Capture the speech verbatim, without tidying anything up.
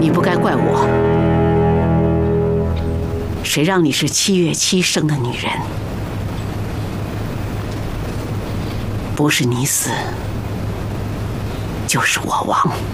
你不该怪我，谁让你是七月七生的女人？不是你死，就是我亡。